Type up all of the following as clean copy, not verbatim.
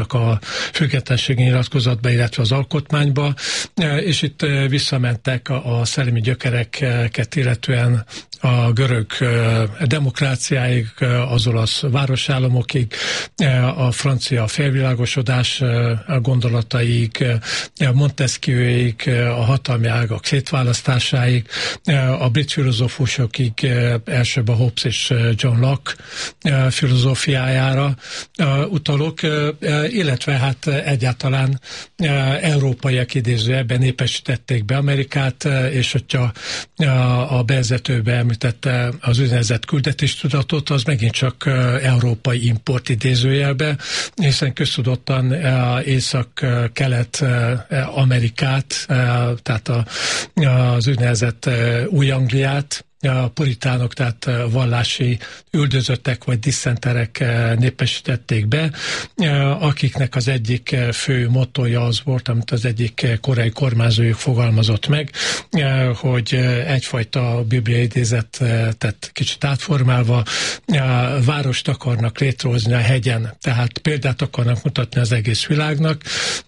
a függetlenségi nyilatkozatba, illetve az alkotmányba, és itt visszamentek a szellemi gyökereket, illetően a görög demokráciáig, az olasz városállamokig, a francia felvilágosodás gondolataig, Montesquieuig, a hatalmi ágak szétválasztásáig, a brit filozófusokig, elsőbb a Hobbes és John Locke filozófiájára utalok, illetve hát egyáltalán európaiak idézőjelben népesítették be Amerikát, és hogyha a bevezetőbe említette az úgynevezett küldetéstudatot, az megint csak európai import idézőjelbe, hiszen köztudottan észak-kelet Amerikát, tehát az úgynevezett Új-Angliát, a puritánok, tehát vallási üldözöttek vagy disszenterek népesítették be, akiknek az egyik fő mottoja az volt, amit az egyik korai kormányzójuk fogalmazott meg, hogy egyfajta bibliai idézetet kicsit átformálva várost akarnak létrehozni a hegyen, tehát példát akarnak mutatni az egész világnak,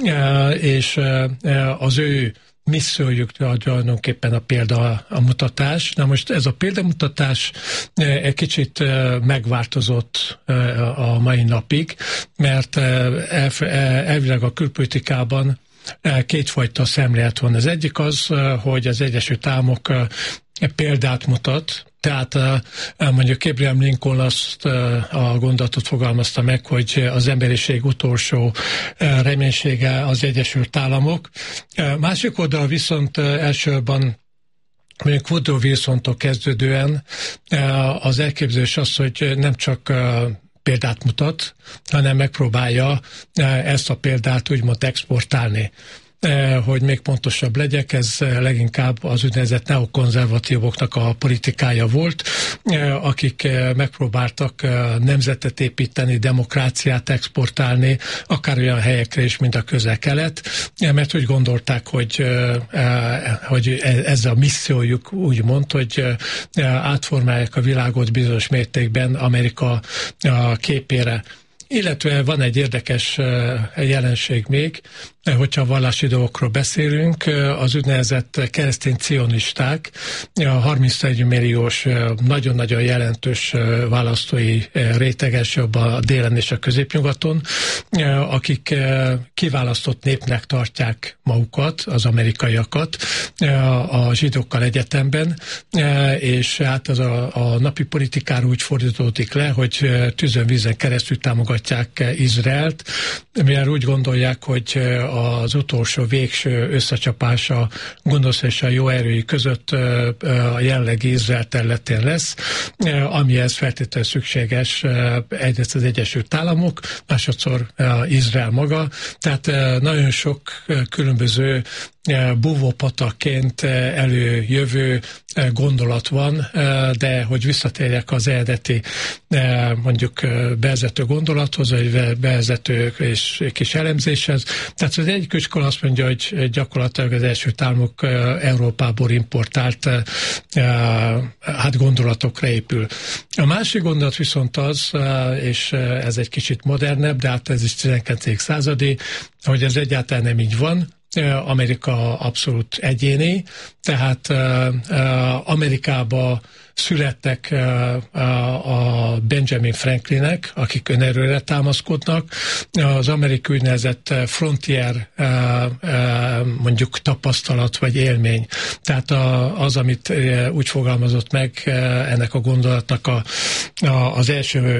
és az ő missziójuk tulajdonképpen a példamutatás. Na most ez a példamutatás egy kicsit megváltozott a mai napig, mert elvileg a külpolitikában kétfajta szemlélet van. Az egyik az, hogy az Egyesült Államok példát mutat, tehát mondjuk Abraham Lincoln azt a gondolatot fogalmazta meg, hogy az emberiség utolsó reménysége az Egyesült Államok. Másik oldal viszont elsősorban mondjuk Woodrow Wilsontól kezdődően az elképzelés az, hogy nem csak példát mutat, hanem megpróbálja ezt a példát úgymond exportálni. Hogy még pontosabb legyek, ez leginkább az úgynevezett neokonzervatívoknak a politikája volt, akik megpróbáltak nemzetet építeni, demokráciát exportálni, akár olyan helyekre is, mint a Közel-Kelet, mert úgy gondolták, hogy ez a missziójuk úgymond, hogy átformálják a világot bizonyos mértékben Amerika képére. Illetve van egy érdekes jelenség még, hogyha vallási dolgokról beszélünk, az úgynevezett keresztény cionisták, a 31 milliós, nagyon-nagyon jelentős választói réteges jobb a délen és a középnyugaton, akik kiválasztott népnek tartják magukat, az amerikaiakat, a zsidókkal egyetemben, és hát az a napi politikára úgy fordítódik le, hogy tűzön-vízen keresztül támogatják Izraelt, mivel úgy gondolják, hogy az utolsó végső összecsapása gonosz és a jó erői között a jelenlegi Izrael területén lesz, amihez feltétlenül szükséges egyrészt az Egyesült Államok, másodszor Izrael maga, tehát nagyon sok különböző búvópatakként előjövő gondolat van, de hogy visszatérjek az eredeti mondjuk bevezető gondolathoz, vagy bevezető és kis elemzéshez. Tehát az egyik iskola azt mondja, hogy gyakorlatilag az Egyesült Államok Európából importált gondolatokra épül. A másik gondolat viszont az, és ez egy kicsit modernebb, de hát ez is 19. századi, hogy ez egyáltalán nem így van. Amerika abszolút egyéni, tehát Amerikába születtek a Benjamin Franklinek, akik önerőre támaszkodnak, az amerikai úgynevezett frontier mondjuk tapasztalat vagy élmény. Tehát az, amit úgy fogalmazott meg ennek a gondolatnak az első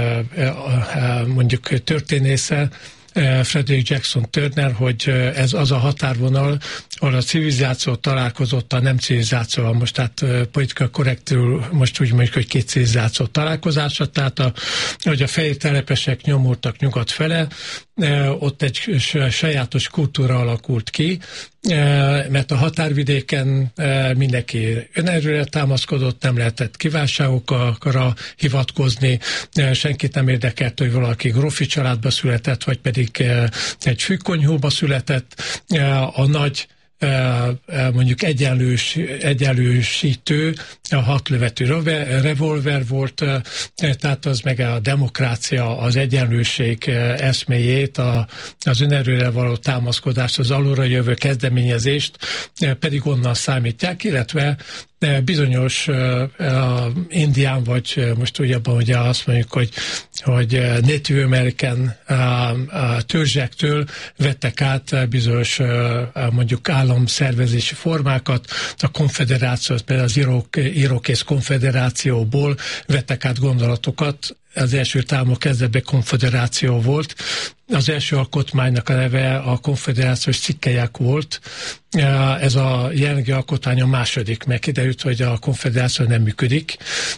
mondjuk történésze, Frederick Jackson Turner, hogy ez az a határvonal, ahol a civilizáció találkozott a nem civilizációval. Most tehát politika korrektül most úgy mondjuk, hogy két civilizáció találkozása, tehát hogy a fehér telepesek nyomultak nyugat fele, ott egy sajátos kultúra alakult ki, mert a határvidéken mindenki önerőre támaszkodott, nem lehetett kívánságokra hivatkozni, senkit nem érdekelt, hogy valaki grófi családba született, vagy pedig egy fűkonyhóba született. A nagy mondjuk egyenlősítő, a 6 lövetű revolver volt, tehát az meg a demokrácia, az egyenlőség eszméjét, az önerőre való támaszkodást, az alulra jövő kezdeményezést pedig onnan számítják, illetve bizonyos indián, vagy most úgy abban ugye azt mondjuk, hogy Native American törzsektől vettek át bizonyos mondjuk államszervezési formákat, a konfederáció, például az Irokész konfederációból vettek át gondolatokat. Az első támok kezdetben konfederáció volt. Az első alkotmánynak a neve a konfederációs cikkelyek volt. Ez a jelenlegi alkotmány a második, mert kiderült, hogy a konfederáció nem működik.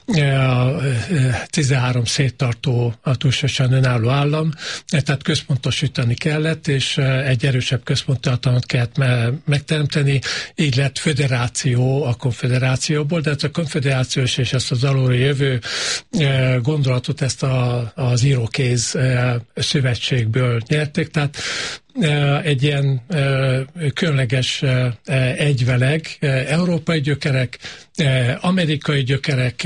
13 széttartó, túlságosan önálló állam, tehát központosítani kellett, és egy erősebb központi hatalmat kellett megteremteni. Így lett föderáció a konfederációból, de ez a konfederációs és ezt az alulra jövő gondolatot ezt az Irokéz szövetségből nyerték, tehát egy ilyen különleges egyveleg, európai gyökerek, amerikai gyökerek,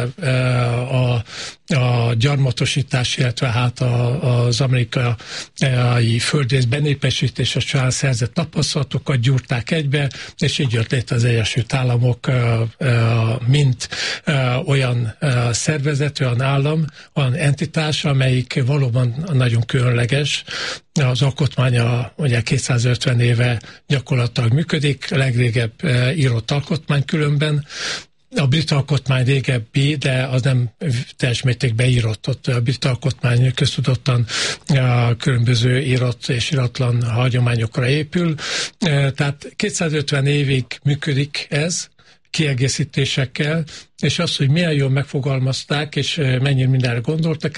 a gyarmatosítás, illetve hát az amerikai földrész benépesítése során szerzett tapasztalatokat gyúrták egybe, és így jött létre az Egyesült Államok, mint olyan szervezet, olyan állam, olyan entitás, amelyik valóban nagyon különleges. Az alkotmánya ugye 250 éve gyakorlatilag működik, legrégebb írott alkotmány különben. A brit alkotmány régebbi, de az nem teljes mértékben írott. Ott a brit alkotmány köztudottan különböző írott és íratlan hagyományokra épül. Tehát 250 évig működik ez, kiegészítésekkel, és az, hogy milyen jól megfogalmazták, és mennyire mindenre gondoltak,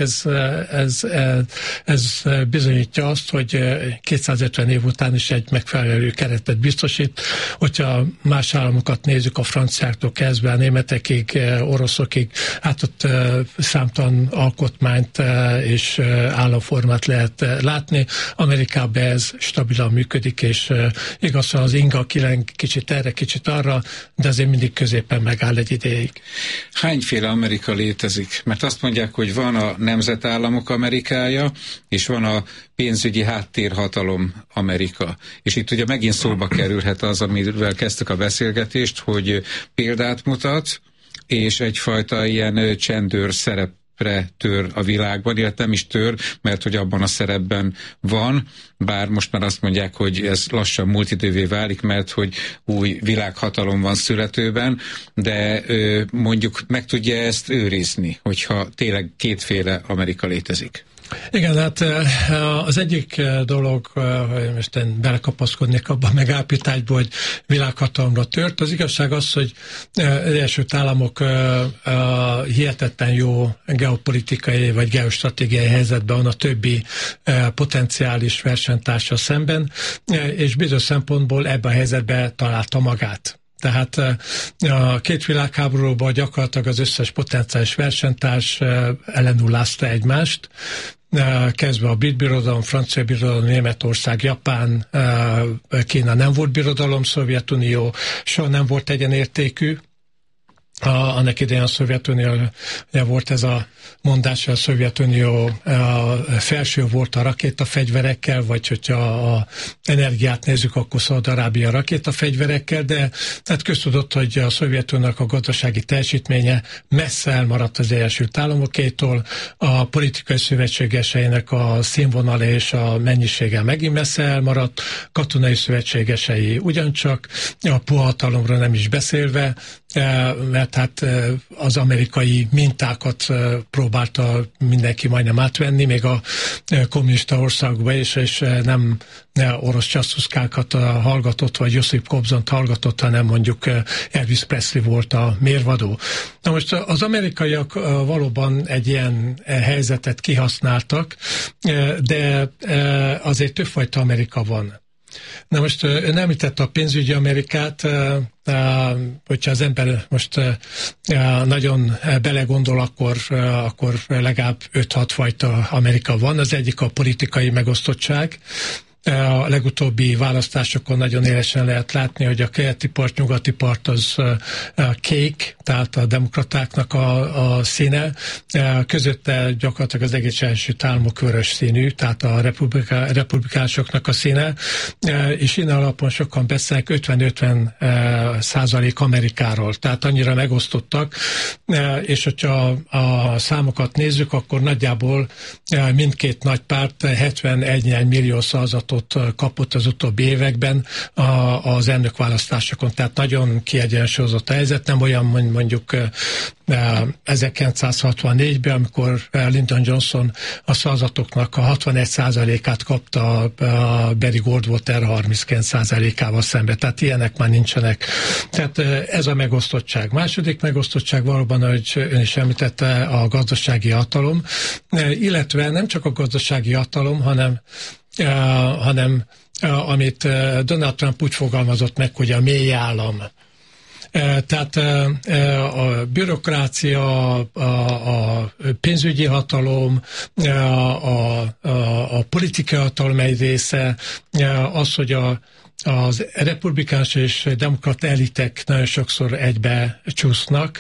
ez bizonyítja azt, hogy 250 év után is egy megfelelő keretet biztosít. Hogyha más államokat nézzük, a franciáktól kezdve a németekig, oroszokig, hát ott számtalan alkotmányt és államformát lehet látni. Amerikában ez stabilan működik, és igaz, az inga kileng kicsit erre, kicsit arra, de azért mindig középen megáll egy ideig. Hányféle Amerika létezik? Mert azt mondják, hogy van a nemzetállamok Amerikája, és van a pénzügyi háttérhatalom Amerika. És itt ugye megint szóba kerülhet az, amivel kezdtük a beszélgetést, hogy példát mutat, és egyfajta ilyen csendőr szerepre tör a világban, illetve nem is tör, mert hogy abban a szerepben van, bár most már azt mondják, hogy ez lassan múlt idővé válik, mert hogy új világhatalom van születőben, de mondjuk meg tudja ezt őrizni, hogyha tényleg kétféle Amerika létezik. Igen, hát az egyik dolog, hogy most én belekapaszkodnék abban a megállapításba, hogy világhatalomra tört. Az igazság az, hogy az Egyesült Államok hihetetlen jó geopolitikai vagy geostratégiai helyzetben van a többi potenciális versenytársa szemben, és bizonyos szempontból ebben a helyzetben találta magát. Tehát a két világháborúban gyakorlatilag az összes potenciális versenytárs ellenullázta egymást, kezdve a brit birodalom, francia birodalom, Németország, Japán, Kína nem volt birodalom, Szovjetunió soha nem volt egyenértékű. Annak idején a Szovjetunió, volt ez a mondás, hogy a Szovjetunió felső volt a rakétafegyverekkel, vagy hogyha a energiát nézzük, akkor Szaúd-Arábia rakétafegyverekkel, de hát köztudott, hogy a Szovjetuniónak a gazdasági teljesítménye messze elmaradt az Egyesült Államokétól, a politikai szövetségeseinek a színvonal és a mennyisége megint messze elmaradt, katonai szövetségesei ugyancsak, a puha hatalomra nem is beszélve, mert hát az amerikai mintákat próbálta mindenki majdnem átvenni, még a kommunista országban is, és nem orosz csasztuszkákat hallgatott, vagy Josip Kobzont hallgatott, hanem mondjuk Elvis Presley volt a mérvadó. Na most az amerikaiak valóban egy ilyen helyzetet kihasználtak, de azért többfajta Amerika van. Na most ön említette a pénzügyi Amerikát, hogyha az ember most nagyon belegondol, akkor legalább 5-6 fajta Amerika van. Az egyik a politikai megosztottság, A legutóbbi választásokon nagyon élesen lehet látni, hogy a keleti part, nyugati part az kék, tehát a demokratáknak a színe. Közötte gyakorlatilag az egész Egyesült Államok vörös színű, tehát a republikánusoknak a színe. És innen alapon sokan beszélnek 50-50% Amerikáról. Tehát annyira megosztottak, és hogyha a számokat nézzük, akkor nagyjából mindkét nagy párt 71 millió szavazatot kapott az utóbbi években az elnökválasztásokon. Tehát nagyon kiegyensúlyozott a helyzet, nem olyan mondjuk 1964-ben, amikor Lyndon Johnson a szavazatoknak a 61%-át kapta a Barry Goldwater 39%-ával szemben. Tehát ilyenek már nincsenek. Tehát ez a megosztottság. Második megosztottság valóban, ahogy ön is említette, a gazdasági hatalom, illetve nem csak a gazdasági hatalom, hanem amit Donald Trump úgy fogalmazott meg, hogy a mély állam. Tehát a bürokrácia, a pénzügyi hatalom, a politikai hatalom egy része, az, hogy az republikánus és demokrata elitek nagyon sokszor egybe csúsznak,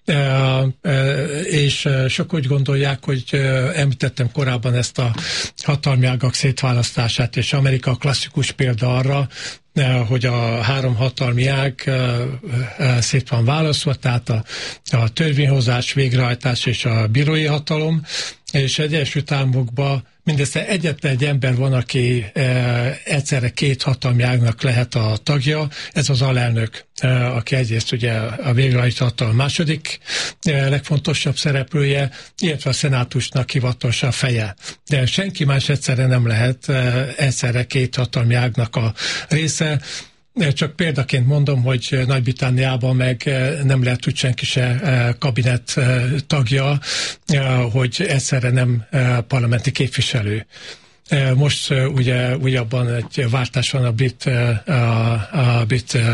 és sok úgy gondolják, hogy említettem korábban ezt a hatalmi ágak szétválasztását, és Amerika klasszikus példa arra, hogy a három hatalmi ág szét van választva, tehát a törvényhozás, végrehajtás és a bírói hatalom, és Egyesült Államokban mindössze egyetlen egy ember van, aki egyszerre két hatalmi ágnak lehet a tagja, ez az alelnök, aki egyrészt ugye a végrehajtó hatalom második legfontosabb szereplője, illetve a szenátusnak hivatalosan feje. De senki más egyszerre nem lehet egyszerre két hatalmi ágnak a része. Csak példaként mondom, hogy Nagy-Britanniában meg nem lehet úgy senki se kabinet tagja, hogy egyszerre nem parlamenti képviselő. Most ugye újabban egy váltás van a brit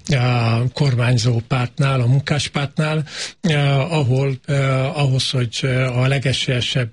kormányzó pártnál, a munkáspártnál, ahol ahhoz, hogy a legesélyesebb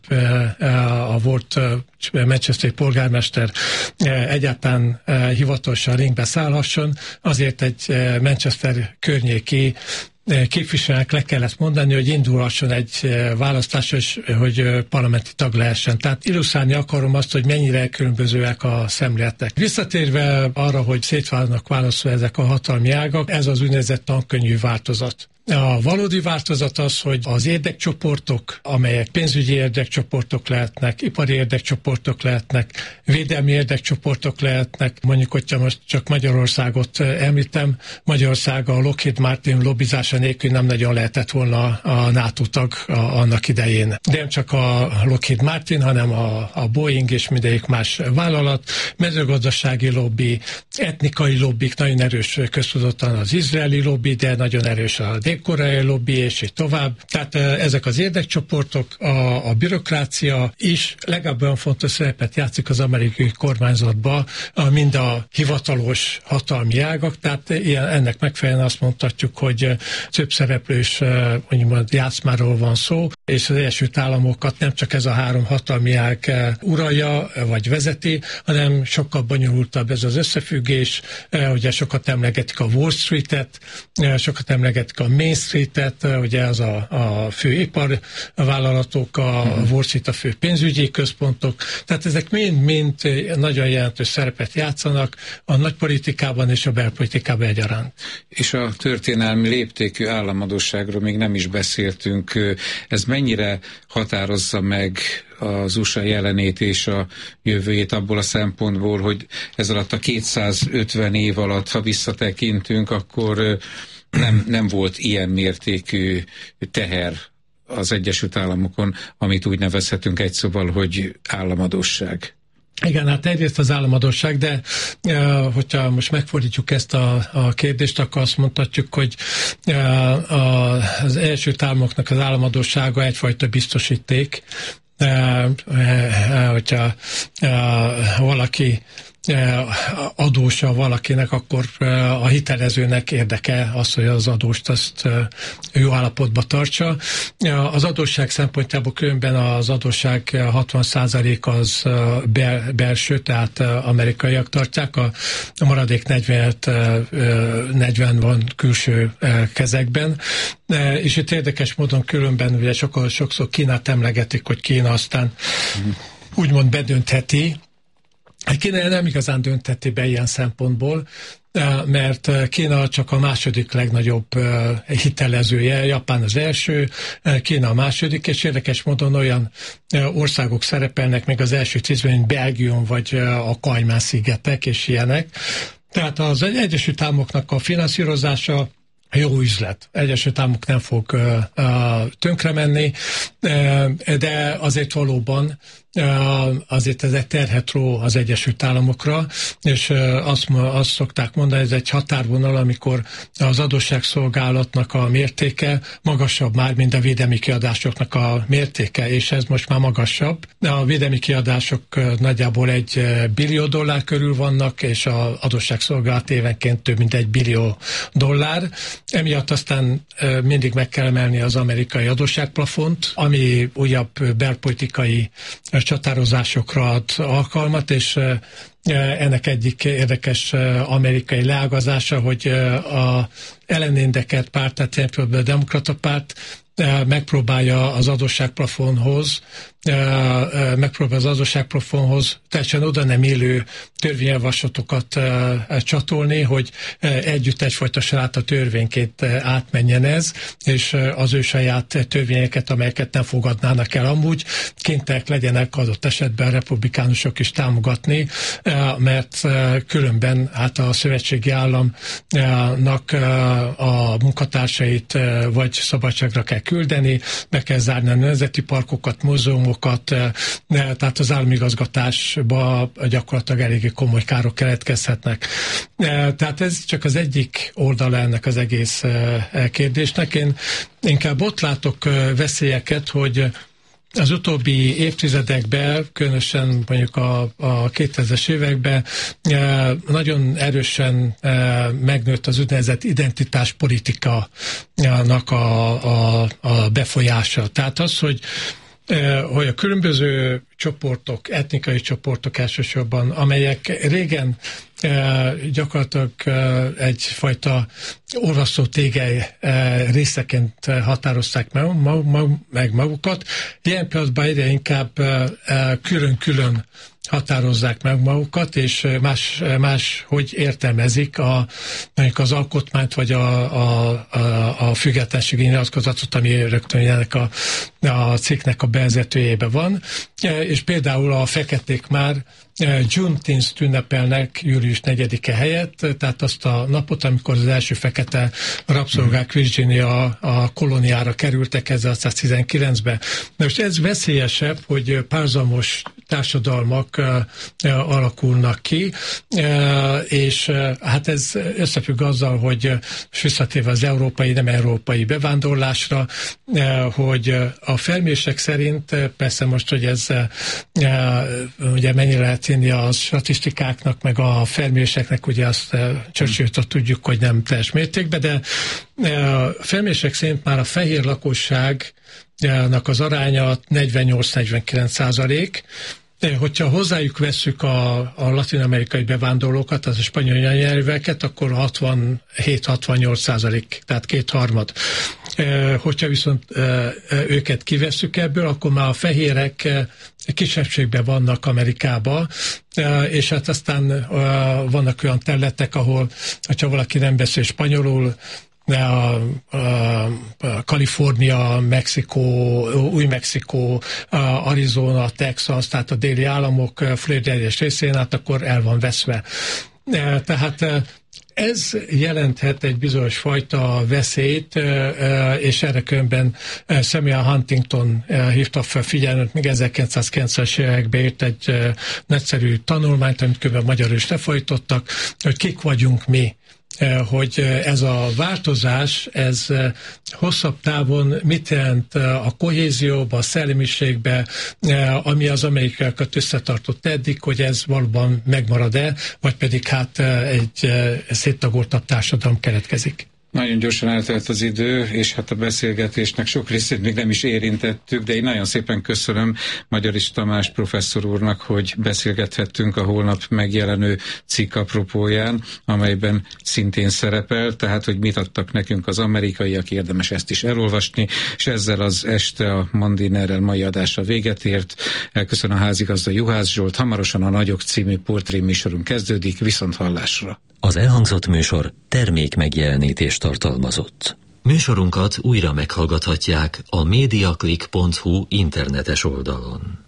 a volt manchesteri polgármester egyáltalán hivatalosan ringbe szállhasson, azért egy Manchester környéki képviselőnek le kellett mondani, hogy indulhasson egy választás, hogy parlamenti tag lehessen. Tehát illusztrálni akarom azt, hogy mennyire különbözőek a szemléletek. Visszatérve arra, hogy szét vannak válaszolva ezek a hatalmi ágak, ez az úgynevezett tankönyvű változat. A valódi változat az, hogy az érdekcsoportok, amelyek pénzügyi érdekcsoportok lehetnek, ipari érdekcsoportok lehetnek, védelmi érdekcsoportok lehetnek, mondjuk, hogyha most csak Magyarországot említem, Magyarország a Lockheed Martin lobbizása nélkül nem nagyon lehetett volna a NATO tag annak idején. De nem csak a Lockheed Martin, hanem a Boeing és mindegyik más vállalat, mezőgazdasági lobby, etnikai lobbik, nagyon erős köztudottan az izraeli lobby, de nagyon erős a koreai lobby, és így tovább. Tehát ezek az érdekcsoportok, a bürokrácia is legalább olyan fontos szerepet játszik az amerikai kormányzatban, mind a hivatalos hatalmi ágak, tehát ennek megfelelően azt mondhatjuk, hogy több szereplős mondjuk játszmáról van szó, és az Egyesült Államokat nem csak ez a három hatalmi ág uralja, vagy vezeti, hanem sokkal bonyolultabb ez az összefüggés. Ugye sokat emlegetik a Wall Street-et, sokat emlegetik a Main Street-et, ugye az a fő iparvállalatok, a Wall Street a fő pénzügyi központok, tehát ezek mind nagyon jelentős szerepet játszanak a nagypolitikában és a belpolitikában egyaránt. És a történelmi léptékű államadósságról még nem is beszéltünk. Ez mennyire határozza meg az USA jelenét és a jövőjét abból a szempontból, hogy ez alatt a 250 év alatt, ha visszatekintünk, akkor nem volt ilyen mértékű teher az Egyesült Államokon, amit úgy nevezhetünk egy szóval, hogy államadósság. Igen, hát egyrészt az államadósság, de hogyha most megfordítjuk ezt a kérdést, akkor azt mondhatjuk, hogy az Egyesült Államoknak az államadóssága egyfajta biztosíték, hogyha valaki adósa valakinek, akkor a hitelezőnek érdeke az, hogy az adóst azt jó állapotba tartsa. Az adósság szempontjából különben az adósság 60% az belső, tehát amerikaiak tartják, a maradék 40 van külső kezekben. És itt érdekes módon különben ugye sokszor Kínát emlegetik, hogy Kína aztán úgymond bedöntheti. Kína nem igazán döntheti be ilyen szempontból, mert Kína csak a második legnagyobb hitelezője, Japán az első, Kína a második, és érdekes módon olyan országok szerepelnek még az első 10-ben, mint Belgium vagy a Kajmán-szigetek és ilyenek. Tehát az Egyesült Államoknak a finanszírozása jó üzlet. Egyesült Államok nem fog tönkre menni, de azért valóban azért ez egy terhet ró az Egyesült Államokra, és azt szokták mondani, ez egy határvonal, amikor az adósságszolgálatnak a mértéke magasabb már, mint a védelmi kiadásoknak a mértéke, és ez most már magasabb. A védelmi kiadások nagyjából $1 billió körül vannak, és az adósságszolgálat évenként több mint $1 billió. Emiatt aztán mindig meg kell emelni az amerikai adósságplafont, ami újabb belpolitikai csatározásokra ad alkalmat, és ennek egyik érdekes amerikai leágazása, hogy a Ellen Deckard párt, tehát a Demokrata Párt megpróbálja az adósságplafonhoz teljesen oda nem illő törvényjavaslatokat csatolni, hogy együtt egyfajta saláta törvényként átmenjen ez, és az ő saját törvényeket, amelyeket nem fogadnának el amúgy, kénytelenek legyenek adott esetben republikánusok is támogatni, mert különben hát a szövetségi államnak a munkatársait vagy szabadságra kell küldeni, be kell zárni a nemzeti parkokat, múzeumokat, tehát az államigazgatásba gyakorlatilag eléggé komoly károk keletkezhetnek. Tehát ez csak az egyik oldala ennek az egész kérdésnek. Én inkább ott látok veszélyeket, hogy az utóbbi évtizedekben, különösen mondjuk a 2000-es években nagyon erősen megnőtt az úgynevezett identitáspolitikának a befolyása. Tehát az, hogy a különböző csoportok, etnikai csoportok elsősorban, amelyek régen gyakorlatilag egyfajta olvasztó tégely részeként határozták meg magukat, ilyen pillanatban egyre inkább külön-külön határozzák meg magukat, és más hogy értelmezik mondjuk az alkotmányt, vagy a függetlenségi nyilatkozatot, ami rögtön ennek a cikknek a bevezetőjében van, és például a feketék már Juneteenth ünnepelnek július 4-e helyett, tehát azt a napot, amikor az első fekete rabszolgák Virginia a kolóniára kerültek 1919-ben. De most ez veszélyesebb, hogy párhuzamos társadalmak alakulnak ki, és hát ez összefügg azzal, hogy visszatérve az nem európai bevándorlásra, hogy a felmérések szerint, persze most, hogy ez ugye mennyire lehet hinni a statisztikáknak, meg a felméréseknek, ugye azt Churchill-től tudjuk, hogy nem teljes mértékben, de a felmérések szerint már a fehér lakosságnak az aránya 48-49%. Hogyha hozzájuk vesszük a latin-amerikai bevándorlókat, az a spanyol nyelveket, akkor 67-68%, tehát 2/3. Hogyha viszont őket kivesszük ebből, akkor már a fehérek kisebbségben vannak Amerikában, és hát aztán vannak olyan területek, ahol, ha valaki nem beszél spanyolul, Kalifornia, Mexikó, Új-Mexikó, Arizona, Texas, tehát a déli államok Florida egyes részén, hát akkor el van veszve. Tehát ez jelenthet egy bizonyos fajta veszélyt, és erre különben Samuel Huntington hívta fel figyelmet, még 1990-es években írt egy nagyszerű tanulmányt, amit különben magyarul is lefordítottak, hogy kik vagyunk mi hogy ez a változás, ez hosszabb távon mit jelent a kohézióba, a szellemiségbe, ami az amerikaiakat összetartott eddig, hogy ez valóban megmarad-e, vagy pedig hát egy széttagoltabb társadalom keletkezik. Nagyon gyorsan eltelt az idő, és hát a beszélgetésnek sok részét még nem is érintettük, de én nagyon szépen köszönöm Magyarics Tamás professzor úrnak, hogy beszélgethettünk a holnap megjelenő cikk apropóján, amelyben szintén szerepel, tehát hogy mit adtak nekünk az amerikaiak, érdemes ezt is elolvasni, és ezzel az este a Mandinerrel mai adása véget ért. Elköszön a házigazda Juhász Zsolt, hamarosan a Nagyok című portré műsorunk kezdődik, viszonthallásra. Az elhangzott műsor termék megjelenítést tartalmazott. Műsorunkat újra meghallgathatják a mediaclick.hu internetes oldalon.